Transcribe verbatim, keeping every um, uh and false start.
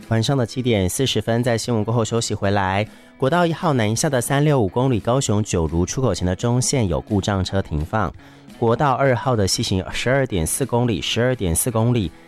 晚上的七点四十分，在新闻过后休息回来。国道一号南下的三六五公里高雄九如出口前的中线有故障车停放。国道二号的西行十二点四公里，十二点四公里